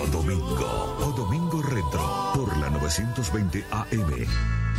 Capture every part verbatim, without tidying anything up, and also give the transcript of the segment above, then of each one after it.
Domingo o Domingo Retro por la novecientos veinte A M.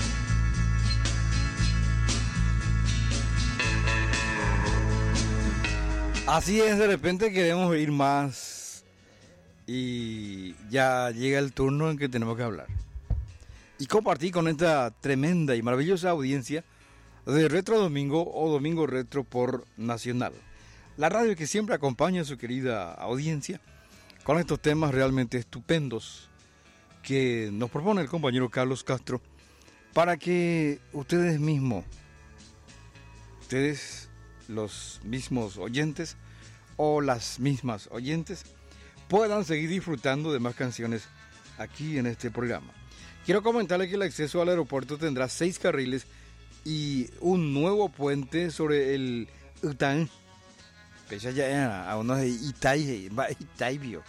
Así es, de repente queremos ir más y ya llega el turno en que tenemos que hablar. Y compartir con esta tremenda y maravillosa audiencia de Retro Domingo o Domingo Retro por Nacional. La radio que siempre acompaña a su querida audiencia con estos temas realmente estupendos que nos propone el compañero Carlos Castro para que ustedes mismos, ustedes los mismos oyentes o las mismas oyentes puedan seguir disfrutando de más canciones aquí en este programa. Quiero comentarles que el acceso al aeropuerto tendrá seis carriles y un nuevo puente sobre el Után. Pesa ya a unos de Itai, va Itaibio.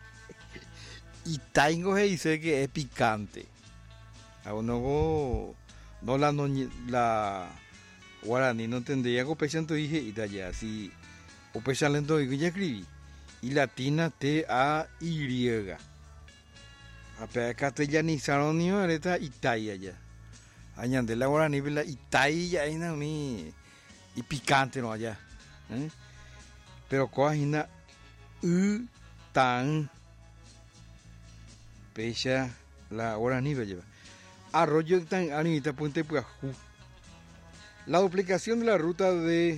Itaingo se dice que es picante. A uno no la no, la guaraní no tendría que pesar entonces dije Itaya así o pesar lento y ya escribí y latina T A Y. A pe castellanizaron ni ahorita Itaya ya. Añade la guaraní la Itaya ahí no mi y picante no allá. ¿Eh? Pero coagina u tan pesa la guaraní lleva. Arroyo tan anita puente puajú. La duplicación de la ruta de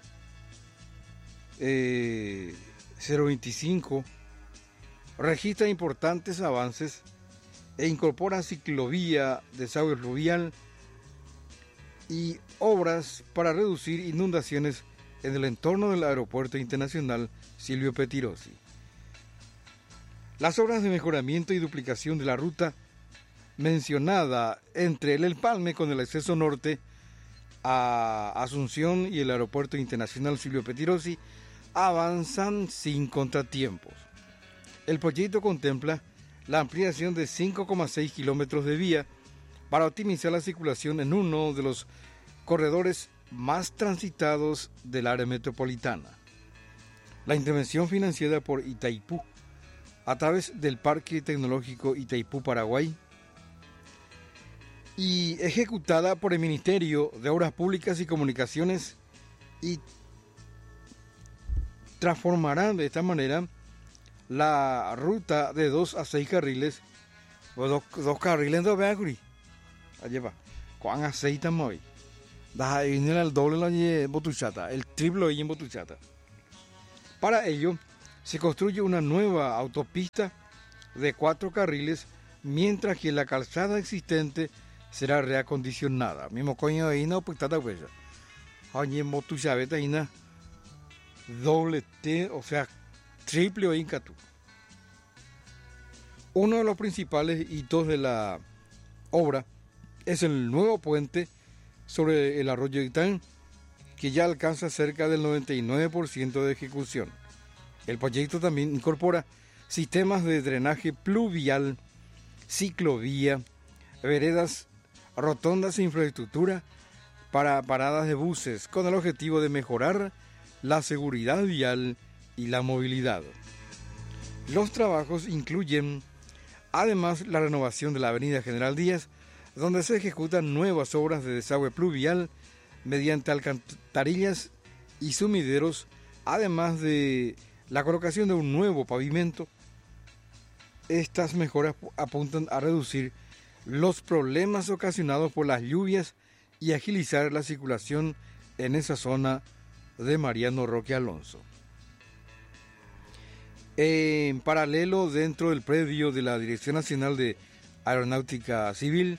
eh, cero veinticinco registra importantes avances e incorpora ciclovía, desagüe fluvial y obras para reducir inundaciones en el entorno del Aeropuerto Internacional Silvio Pettirossi. Las obras de mejoramiento y duplicación de la ruta mencionada entre el Empalme con el acceso norte a Asunción y el Aeropuerto Internacional Silvio Pettirossi avanzan sin contratiempos. El proyecto contempla la ampliación de cinco coma seis kilómetros de vía para optimizar la circulación en uno de los corredores más transitados del área metropolitana. La intervención financiada por Itaipú a través del Parque Tecnológico Itaipú Paraguay y ejecutada por el Ministerio de Obras Públicas y Comunicaciones y transformarán de esta manera la ruta de dos a seis carriles o dos, dos carriles de Beaguri. Allí va. ¿Cuán aceita muy? Da viene el doble en Botuchata, el triple en Botuchata. Para ello se construye una nueva autopista de cuatro carriles, mientras que la calzada existente será reacondicionada. Mismo coño de ina pues tata huella. Allí en Botuchata ina doble T, o sea, triple o incatu. Uno de los principales hitos de la obra es el nuevo puente sobre el arroyo Itán, que ya alcanza cerca del noventa y nueve por ciento de ejecución. El proyecto también incorpora sistemas de drenaje pluvial, ciclovía, veredas, rotondas e infraestructura para paradas de buses, con el objetivo de mejorar la seguridad vial y la movilidad. Los trabajos incluyen además la renovación de la avenida General Díaz, donde se ejecutan nuevas obras de desagüe pluvial mediante alcantarillas y sumideros, además de la colocación de un nuevo pavimento. Estas mejoras apuntan a reducir los problemas ocasionados por las lluvias y agilizar la circulación en esa zona de Mariano Roque Alonso. En paralelo, dentro del predio de la Dirección Nacional de Aeronáutica Civil,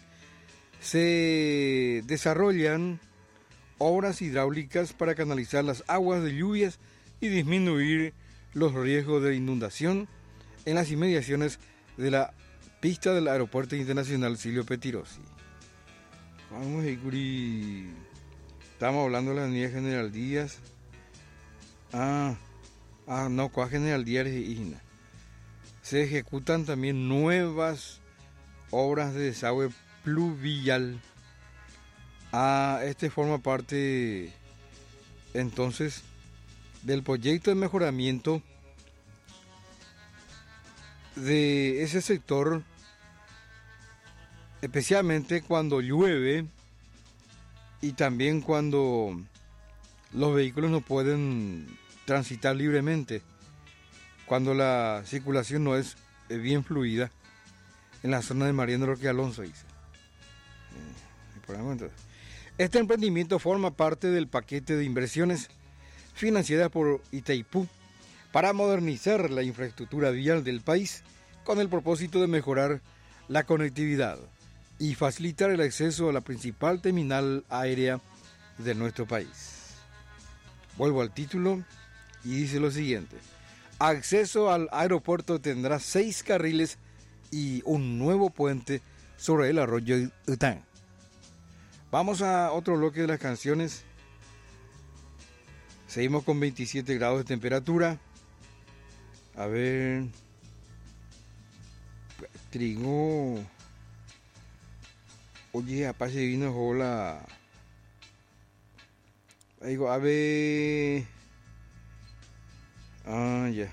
se desarrollan obras hidráulicas para canalizar las aguas de lluvias y disminuir los riesgos de inundación en las inmediaciones de la pista del Aeropuerto Internacional Silvio Pettirossi. Vamos a ir, estamos hablando de la avenida General Díaz. Ah, ah no, ¿cuál General Díaz es Igna? Se ejecutan también nuevas obras de desagüe pluvial. Ah, este forma parte entonces del proyecto de mejoramiento de ese sector, especialmente cuando llueve y también cuando los vehículos no pueden transitar libremente, cuando la circulación no es bien fluida en la zona de Mariano Roque Alonso, dice. Este emprendimiento forma parte del paquete de inversiones financiadas por Itaipú para modernizar la infraestructura vial del país con el propósito de mejorar la conectividad y facilitar el acceso a la principal terminal aérea de nuestro país. Vuelvo al título y dice lo siguiente: acceso al aeropuerto tendrá seis carriles y un nuevo puente sobre el arroyo Után. Vamos a otro bloque de las canciones. Seguimos con veintisiete grados de temperatura. A ver. Trigo. Oye, aparte vino hola. Digo, a ver. Ah, ya.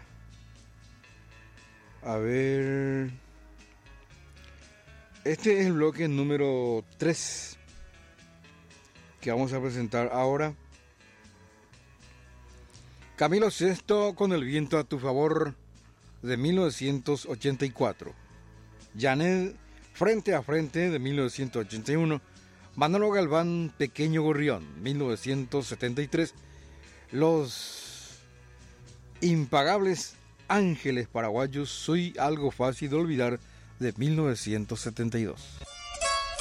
A ver. Este es el bloque número tres que vamos a presentar ahora. Camilo sexto con El viento a tu favor, de mil novecientos ochenta y cuatro. Janet, Frente a frente, de mil novecientos ochenta y uno. Manolo Galván, Pequeño Gorrión, mil novecientos setenta y tres. Los impagables Ángeles Paraguayos, Soy algo fácil de olvidar, de mil novecientos setenta y dos.